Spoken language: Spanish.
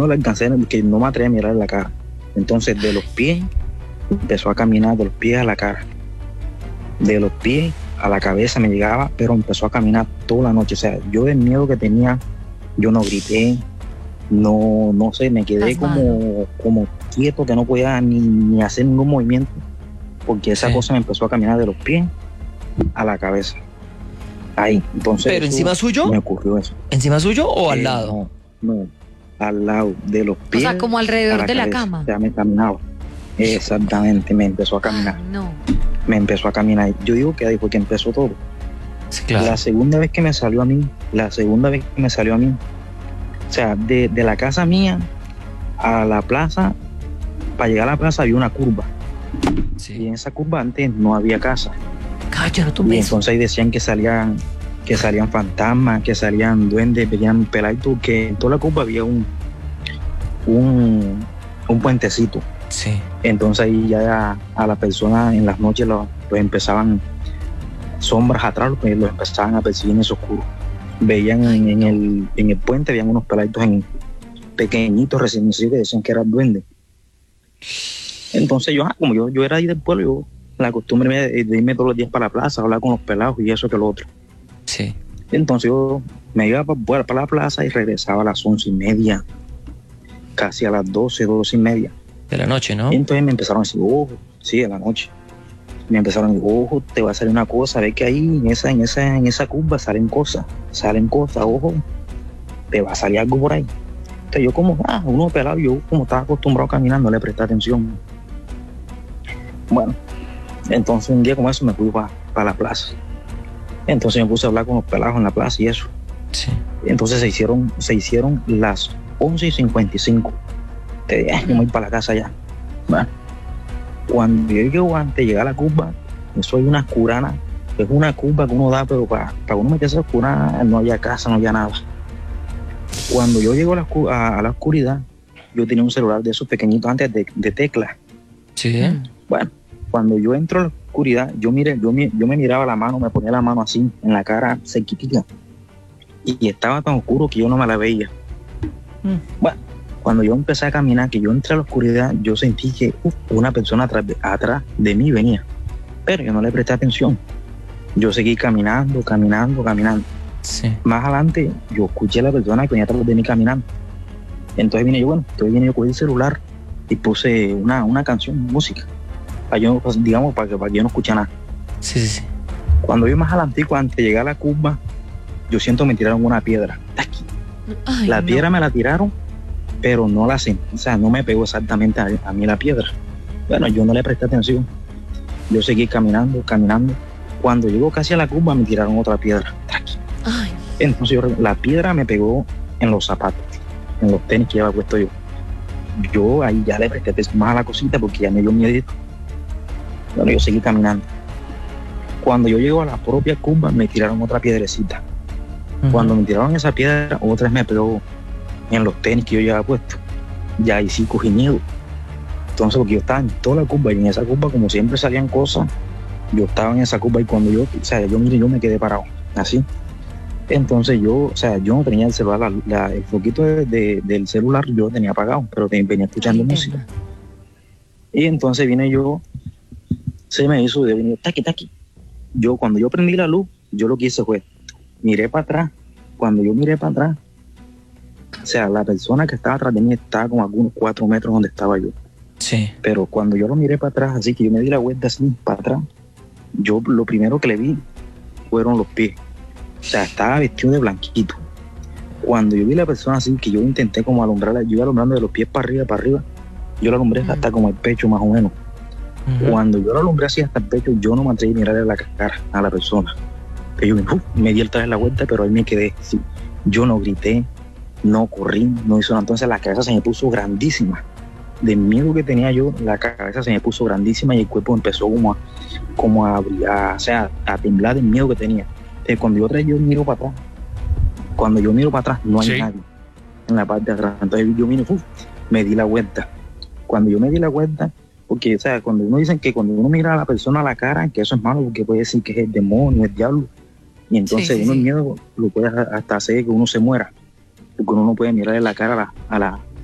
no le alcancé, que no me atreví a mirar la cara. Entonces de los pies empezó a caminar, de los pies a la cara, de los pies a la cabeza me llegaba, pero empezó a caminar toda la noche. O sea, yo del miedo que tenía, yo no grité, no sé, me quedé como quieto, que no podía ni hacer ningún movimiento, porque esa cosa me empezó a caminar de los pies a la cabeza. Ahí, entonces. ¿Pero encima suyo? Me ocurrió eso. ¿Encima suyo o al lado? No, al lado de los pies. O sea, como alrededor de la cabeza. cama. O sea, me caminaba. Exactamente, me empezó a caminar. No. Me empezó a caminar. Yo digo que ahí fue que empezó todo. Sí, claro. La segunda vez que me salió a mí, o sea, de la casa mía a la plaza, para llegar a la plaza había una curva. Sí. Y en esa curva antes no había casa. Cállate, no tú Y entonces ahí decían que salían fantasmas, que salían duendes, veían peladitos, que en toda la curva había un puentecito. Sí. Entonces ahí ya a las personas en las noches los empezaban sombras atrás, los empezaban a perseguir en ese oscuro. Veían en el puente, veían unos peladitos pequeñitos recién nacidos que decían que eran duendes. Entonces como yo era ahí del pueblo, yo la costumbre de irme todos los días para la plaza, hablar con los pelados y eso que lo otro. Sí. Entonces yo me iba para la plaza y regresaba a las 11:30, casi a las 12:30. De la noche, ¿no? Y entonces me empezaron a decir, ojo, sí, de la noche. Me empezaron a decir, ojo, te va a salir una cosa, ve que ahí en esa curva salen cosas, ojo, te va a salir algo por ahí. Entonces yo como, uno pelado, yo como estaba acostumbrado a caminar, no le presté atención. Bueno, entonces un día como eso me fui para la plaza. Entonces me puse a hablar con los pelados en la plaza y eso. Sí. Entonces se hicieron las 11:55. Te dije, yo me voy para la casa ya. Bueno, cuando yo llego antes de llegar a la curva, eso es una oscurana, es una curva que uno da, pero para uno meterse a la oscurana no había casa, no había nada. Cuando yo llego a la oscuridad, yo tenía un celular de esos pequeñitos antes de tecla. Sí. Bueno, cuando yo entro a la oscuridad, yo me miraba la mano, me ponía la mano así, en la cara cerquitita. Y estaba tan oscuro que yo no me la veía. Bueno, cuando yo empecé a caminar, que yo entré a la oscuridad, yo sentí que una persona atrás de mí venía. Pero yo no le presté atención. Yo seguí caminando. Sí. Más adelante, yo escuché a la persona que venía atrás de mí caminando. Entonces vine yo cogí el celular y puse una canción, música. Para yo, digamos, para que yo no escuche nada. Sí. Cuando yo más adelante, antes de llegar a la curva, yo siento me tiraron una piedra. Ay, la piedra me la tiraron, pero no la sentí, o sea, no me pegó exactamente a mí la piedra. Bueno, yo no le presté atención. Yo seguí caminando. Cuando llegó casi a la curva, me tiraron otra piedra. Ay. Entonces la piedra me pegó en los zapatos, en los tenis que llevaba puesto yo. Yo ahí ya le presté atención más a la cosita porque ya me dio miedo. Bueno, yo seguí caminando. Cuando yo llego a la propia curva, me tiraron otra piedrecita. Cuando me tiraron esa piedra, otra vez me pegó en los tenis que yo llevaba puesto. Ya ahí sí cogí miedo. Entonces, porque yo estaba en toda la curva y en esa curva, como siempre salían cosas, yo estaba en esa curva y cuando yo me quedé parado, así. Entonces yo no tenía el celular, el foquito del celular yo lo tenía apagado, pero venía escuchando música. Y entonces vine yo, se me hizo de venir, taqui. Cuando yo prendí la luz, yo lo que hice fue, miré para atrás. Cuando yo miré para atrás, o sea, la persona que estaba atrás de mí estaba como a algunos 4 metros donde estaba yo. Sí. Pero cuando yo lo miré para atrás, así que yo me di la vuelta así para atrás, yo lo primero que le vi fueron los pies. O sea, estaba vestido de blanquito. Cuando yo vi a la persona así, que yo intenté como alumbrarla, yo iba alumbrando de los pies para arriba, yo la alumbré hasta como el pecho más o menos. Cuando yo la alumbré así hasta el pecho, yo no me atreví a mirarle la cara a la persona. Que yo me di otra vez la vuelta, pero ahí me quedé. Sí. Yo no grité, no corrí, no hizo nada. Entonces la cabeza se me puso grandísima. Del miedo que tenía yo, la cabeza se me puso grandísima y el cuerpo empezó a temblar del miedo que tenía. Entonces, cuando yo miro para atrás, no hay nadie en la parte de atrás. Entonces yo me di la vuelta. Cuando yo me di la vuelta, porque, o sea, cuando uno dice que cuando uno mira a la persona a la cara, que eso es malo, porque puede decir que es el demonio, el diablo, y entonces el miedo lo puede hasta hacer que uno se muera, porque uno no puede mirar en la cara a